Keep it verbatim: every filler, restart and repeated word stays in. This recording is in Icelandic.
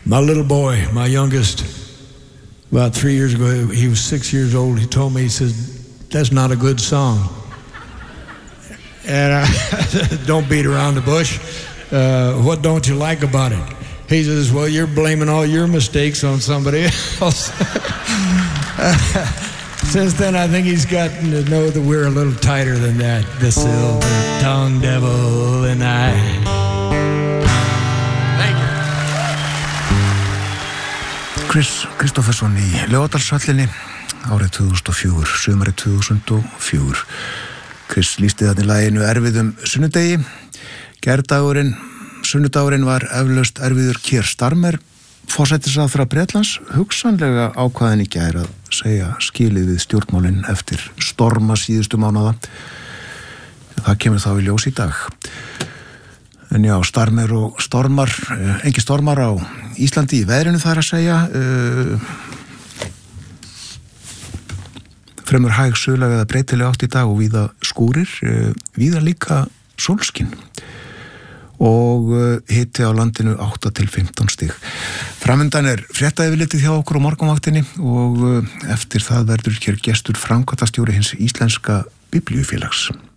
My little boy, my youngest, about three years ago, he was six years old. He told me, he says, "That's not a good song." And I don't beat around the bush. Uh, what don't you like about it? He says, "Well, you're blaming all your mistakes on somebody else." Since then, I think he's gotten to know that we're a little tighter than that. The silver-tongued devil and I. Thank you. Chris Kristoffersson í Laugardalshöllinni árið tvö þúsund og fjögur, sumarið tvö þúsund og fjögur. Chris lýsti þarna í laginu erfiðum sunnudegi. Gærdagurinn, sunnudagurinn var eflaust erfiður Keir Starmer, forsætisráðherra Bretlands, hugsanlega ákvaðinn í gær að segja skilið við stjórnmálin eftir storma síðustu mánaða. Það kemur þá í ljós í dag. En já, Starmer og stormar, engi stormar á Íslandi í veðrinu þar að segja. Fremur hæg suðlæg eða breytileg átt í dag og víða skúrir, víða líka sólskinn. Og hiti á landinu átta til fimmtán stig. Framundan er fréttayfirlitið hjá okkur á morgunvaktinni og eftir það verður hér gestur framkvæmdastjóri hins íslenska biblíufélags.